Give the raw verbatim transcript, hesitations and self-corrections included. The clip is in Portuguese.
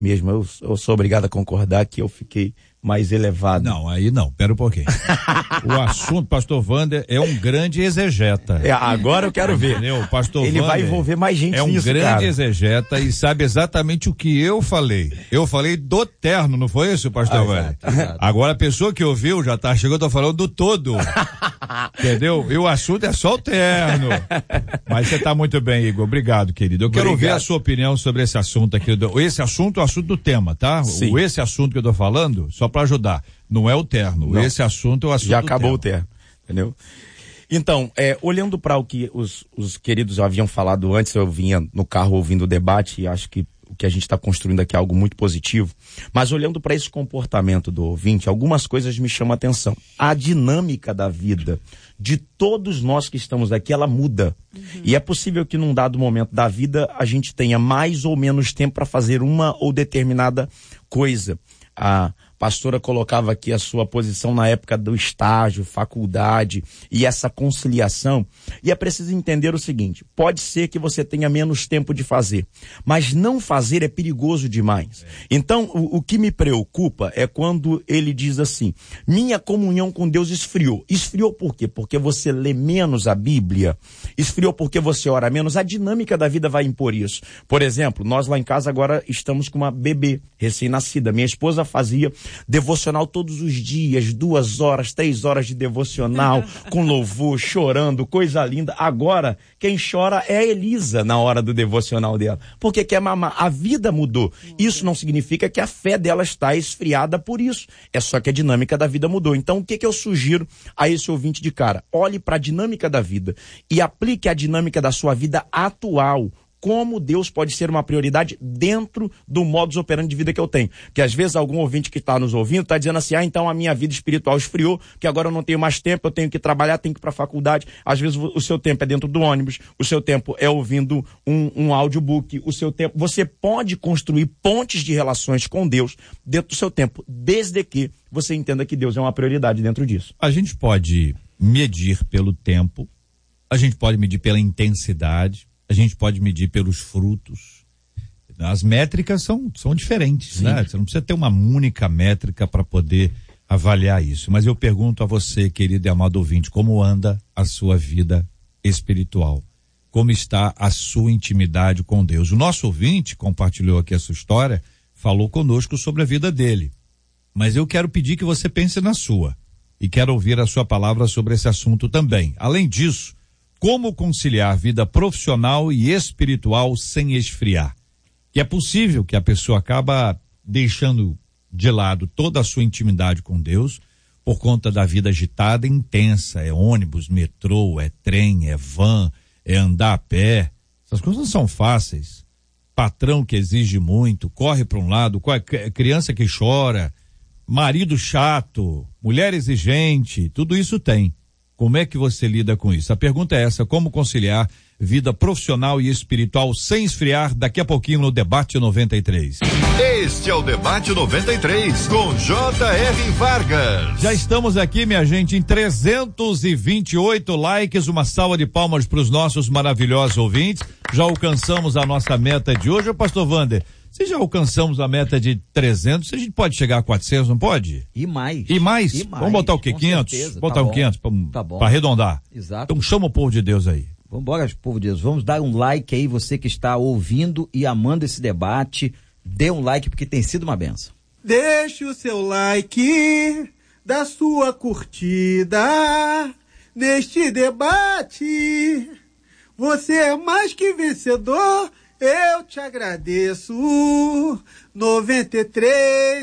mesmo. Eu, eu sou obrigado a concordar que eu fiquei mais elevado. Não, aí não, pera um pouquinho. O assunto, pastor Wander, é um grande exegeta. É, agora eu quero ver. Entendeu? O pastor Ele Wander vai envolver mais gente é um nisso, grande cara. exegeta e sabe exatamente o que eu falei. Eu falei do terno, não foi isso, pastor Ah, Wander? exato, exato. Agora a pessoa que ouviu já tá chegando, eu tô falando do todo. Entendeu? E o assunto é só o terno. Mas você tá muito bem, Igor. Obrigado, querido. Eu quero Obrigado. ouvir a sua opinião sobre esse assunto aqui. Esse assunto é o assunto do tema, tá? Sim. O, esse assunto que eu tô falando, só pra ajudar. Não é o terno. Não. Esse assunto é o assunto Já do acabou terno. o terno, entendeu? Então, é, olhando para o que os, os queridos já haviam falado antes, eu vinha no carro ouvindo o debate e acho que o que a gente está construindo aqui é algo muito positivo, mas olhando para esse comportamento do ouvinte, algumas coisas me chamam a atenção. A dinâmica da vida de todos nós que estamos aqui, ela muda. Uhum. E é possível que num dado momento da vida a gente tenha mais ou menos tempo para fazer uma ou determinada coisa. A pastora colocava aqui a sua posição na época do estágio, faculdade e essa conciliação. E é preciso entender o seguinte, pode ser que você tenha menos tempo de fazer, mas não fazer é perigoso demais. Então, o, o que me preocupa é quando ele diz assim, minha comunhão com Deus esfriou. Esfriou por quê? Porque você lê menos a Bíblia? Esfriou porque você ora menos? A dinâmica da vida vai impor isso. Por exemplo, nós lá em casa agora estamos com uma bebê recém-nascida. Minha esposa fazia devocional todos os dias, duas horas, três horas de devocional, com louvor, chorando, coisa linda. Agora, quem chora é a Elisa na hora do devocional dela, porque quer mamar. A vida mudou. Isso não significa que a fé dela está esfriada por isso. É só que a dinâmica da vida mudou. Então, o que, que eu sugiro a esse ouvinte de cara? Olhe para a dinâmica da vida e aplique a dinâmica da sua vida atual. Como Deus pode ser uma prioridade dentro do modus operandi de vida que eu tenho. Porque às vezes algum ouvinte que está nos ouvindo está dizendo assim, ah, então a minha vida espiritual esfriou, que agora eu não tenho mais tempo, eu tenho que trabalhar, tenho que ir para a faculdade. Às vezes o seu tempo é dentro do ônibus, o seu tempo é ouvindo um, um audiobook, o seu tempo... Você pode construir pontes de relações com Deus dentro do seu tempo, desde que você entenda que Deus é uma prioridade dentro disso. A gente pode medir pelo tempo, a gente pode medir pela intensidade, a gente pode medir pelos frutos. As métricas são, são diferentes, Sim. né? Você não precisa ter uma única métrica para poder avaliar isso. Mas eu pergunto a você, querido e amado ouvinte, como anda a sua vida espiritual? Como está a sua intimidade com Deus? O nosso ouvinte compartilhou aqui a sua história, falou conosco sobre a vida dele. Mas eu quero pedir que você pense na sua. E quero ouvir a sua palavra sobre esse assunto também. Além disso, como conciliar vida profissional e espiritual sem esfriar? Que é possível que a pessoa acaba deixando de lado toda a sua intimidade com Deus por conta da vida agitada e intensa. É ônibus, metrô, é trem, é van, é andar a pé. Essas coisas não são fáceis. Patrão que exige muito, corre para um lado, criança que chora, marido chato, mulher exigente, tudo isso tem. Como é que você lida com isso? A pergunta é essa, como conciliar vida profissional e espiritual sem esfriar? Daqui a pouquinho no Debate noventa e três. Este é o Debate noventa e três, com J R Vargas. Já estamos aqui, minha gente, em trezentos e vinte e oito likes, uma salva de palmas para os nossos maravilhosos ouvintes. Já alcançamos a nossa meta de hoje. Ô, pastor Wander, se já alcançamos a meta de trezentos, a gente pode chegar a quatrocentos, não pode? E mais. E mais? E mais. Vamos botar o quê? Com quinhentos? certeza. Botar Tá um bom. quinhentos para Tá bom. arredondar. Exato. Então chama o povo de Deus aí. Vamos embora, povo de Deus. Vamos dar um like aí, você que está ouvindo e amando esse debate. Dê um like porque tem sido uma benção. Deixe o seu like, da sua curtida neste debate. Você é mais que vencedor, eu te agradeço. noventa e três